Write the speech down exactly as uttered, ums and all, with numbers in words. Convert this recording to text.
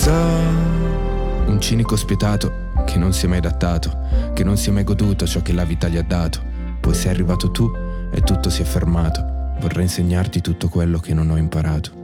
cosa? Un cinico spietato che non si è mai adattato, che non si è mai goduto ciò che la vita gli ha dato. Poi sei arrivato tu e tutto si è fermato. Vorrei insegnarti tutto quello che non ho imparato.